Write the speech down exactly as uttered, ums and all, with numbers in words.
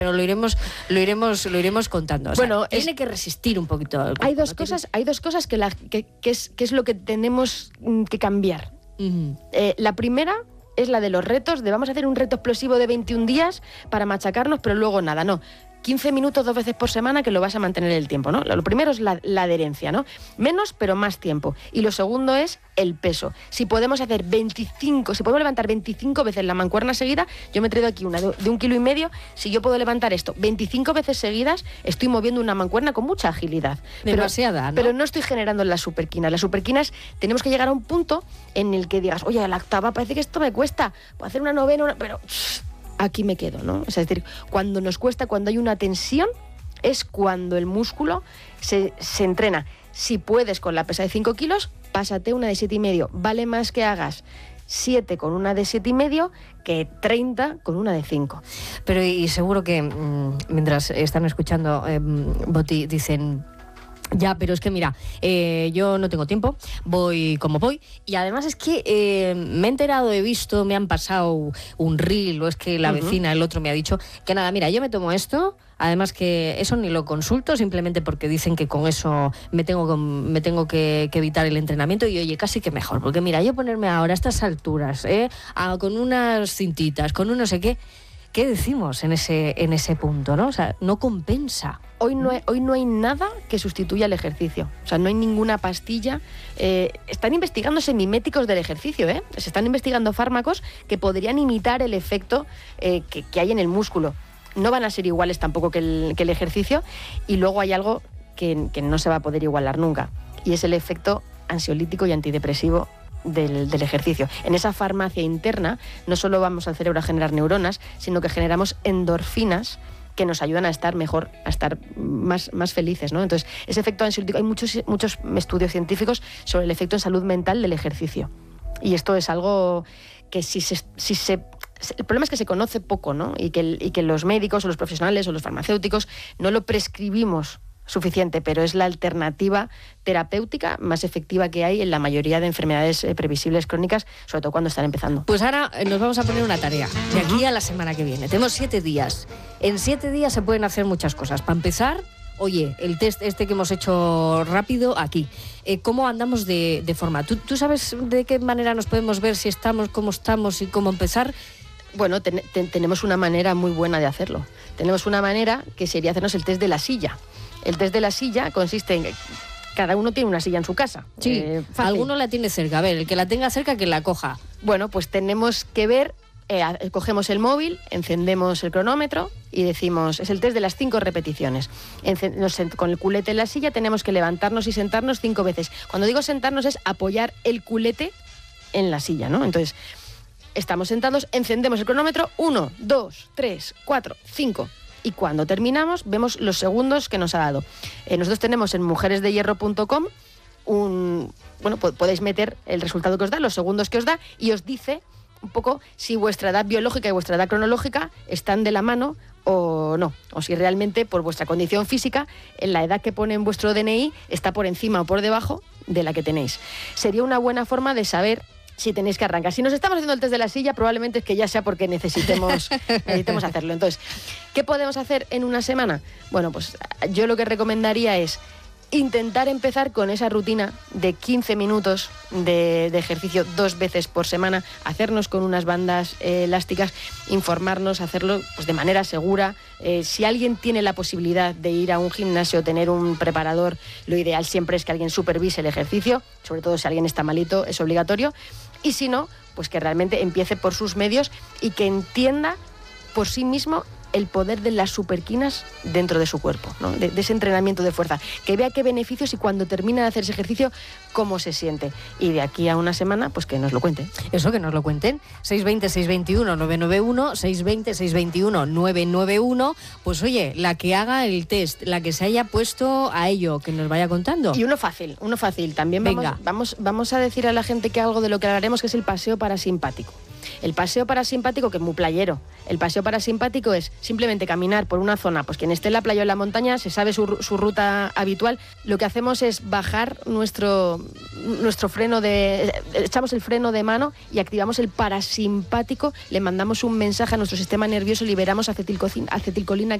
pero lo iremos, lo iremos, lo iremos contando. O sea, bueno, tiene es, que resistir un poquito. El cuerpo, hay dos ¿no? cosas, hay dos cosas que, la, que, que, es, que es lo que tenemos que cambiar. Uh-huh. Eh, la primera es la de los retos, de vamos a hacer un reto explosivo de veintiún días para machacarnos, pero luego nada, no. quince minutos dos veces por semana que lo vas a mantener el tiempo, ¿no? Lo primero es la, la adherencia, ¿no? Menos, pero más tiempo. Y lo segundo es el peso. Si podemos hacer veinticinco, si podemos levantar veinticinco veces la mancuerna seguida, yo me he traído aquí una de, de un kilo y medio, si yo puedo levantar esto veinticinco veces seguidas, estoy moviendo una mancuerna con mucha agilidad. Demasiada, pero, ¿no? Pero no estoy generando las superquinas. Las superquinas tenemos que llegar a un punto en el que digas, oye, la octava parece que esto me cuesta, puedo hacer una novena, una... pero... aquí me quedo, ¿no? Es decir, cuando nos cuesta, cuando hay una tensión, es cuando el músculo se, se entrena. Si puedes con la pesa de cinco kilos, pásate una de siete y medio. Vale más que hagas siete con una de siete y medio que treinta con una de cinco. Pero y seguro que mmm, mientras están escuchando eh, Boti dicen... Ya, pero es que mira, eh, yo no tengo tiempo, voy como voy, y además es que eh, me he enterado, he visto, me han pasado un reel, o es que la uh-huh. vecina, el otro me ha dicho que nada, mira, yo me tomo esto, además que eso ni lo consulto, simplemente porque dicen que con eso me tengo, me tengo que, que evitar el entrenamiento, y oye, casi que mejor, porque mira, yo ponerme ahora a estas alturas, eh, a, con unas cintitas, con un no sé qué, ¿qué decimos en ese, en ese punto, no? O sea, no compensa. Hoy no, hay, hoy no hay nada que sustituya el ejercicio. O sea, no hay ninguna pastilla. Eh, están investigando semiméticos del ejercicio, ¿eh? Se están investigando fármacos que podrían imitar el efecto eh, que, que hay en el músculo. No van a ser iguales tampoco que el, que el ejercicio. Y luego hay algo que, que no se va a poder igualar nunca. Y es el efecto ansiolítico y antidepresivo Del, del ejercicio. En esa farmacia interna no solo vamos al cerebro a generar neuronas, sino que generamos endorfinas que nos ayudan a estar mejor, a estar más, más felices, ¿no? Entonces, ese efecto ansiolítico, hay muchos, muchos estudios científicos sobre el efecto en salud mental del ejercicio. Y esto es algo que si se... Si se el problema es que se conoce poco, ¿no? Y que, y que los médicos o los profesionales o los farmacéuticos no lo prescribimos suficiente, pero es la alternativa terapéutica más efectiva que hay en la mayoría de enfermedades eh, previsibles crónicas, sobre todo cuando están empezando. Pues ahora nos vamos a poner una tarea, de aquí a la semana que viene. Tenemos siete días. En siete días se pueden hacer muchas cosas. Para empezar, oye, el test este que hemos hecho rápido aquí. Eh, ¿Cómo andamos de, de forma? ¿Tú, ¿Tú sabes de qué manera nos podemos ver si estamos, cómo estamos y cómo empezar? Bueno, ten, ten, tenemos una manera muy buena de hacerlo. Tenemos una manera que sería hacernos el test de la silla. El test de la silla consiste en... Cada uno tiene una silla en su casa. Sí, eh, alguno la tiene cerca. A ver, el que la tenga cerca, que la coja. Bueno, pues tenemos que ver... Eh, cogemos el móvil, encendemos el cronómetro y decimos... Es el test de las cinco repeticiones. Encend- nos, con el culete en la silla tenemos que levantarnos y sentarnos cinco veces. Cuando digo sentarnos es apoyar el culete en la silla, ¿no? Entonces, estamos sentados, encendemos el cronómetro. Uno, dos, tres, cuatro, cinco... Y cuando terminamos, vemos los segundos que nos ha dado. Eh, nosotros tenemos en mujeres de hierro punto com un... Bueno, podéis meter el resultado que os da, los segundos que os da, y os dice un poco si vuestra edad biológica y vuestra edad cronológica están de la mano o no. O si realmente, por vuestra condición física, en la edad que pone en vuestro D N I está por encima o por debajo de la que tenéis. Sería una buena forma de saber si tenéis que arrancar. Si nos estamos haciendo el test de la silla, probablemente es que ya sea porque necesitemos, necesitemos hacerlo. Entonces, ¿qué podemos hacer en una semana? Bueno, pues yo lo que recomendaría es intentar empezar con esa rutina de quince minutos de, de ejercicio dos veces por semana, hacernos con unas bandas eh, elásticas, informarnos, hacerlo pues, de manera segura. Eh, si alguien tiene la posibilidad de ir a un gimnasio, tener un preparador, lo ideal siempre es que alguien supervise el ejercicio, sobre todo si alguien está malito, es obligatorio. Y si no, pues que realmente empiece por sus medios y que entienda por sí mismo el poder de las superquinas dentro de su cuerpo, ¿no? de, de ese entrenamiento de fuerza, que vea qué beneficios y cuando termina de hacer ese ejercicio, cómo se siente. Y de aquí a una semana, pues que nos lo cuente. Eso, que nos lo cuenten. seis dos cero, seis dos uno, nueve nueve uno, seis dos cero, seis dos uno, nueve nueve uno. Pues oye, la que haga el test, la que se haya puesto a ello, que nos vaya contando. Y uno fácil, uno fácil. También vamos, Venga. vamos, vamos a decir a la gente que algo de lo que hablaremos, que es el paseo parasimpático. El paseo parasimpático, que es muy playero, el paseo parasimpático es simplemente caminar por una zona, pues quien esté en la playa o en la montaña se sabe su, su ruta habitual. Lo que hacemos es bajar nuestro, nuestro freno de... echamos el freno de mano y activamos el parasimpático, le mandamos un mensaje a nuestro sistema nervioso, liberamos acetilcolina, acetilcolina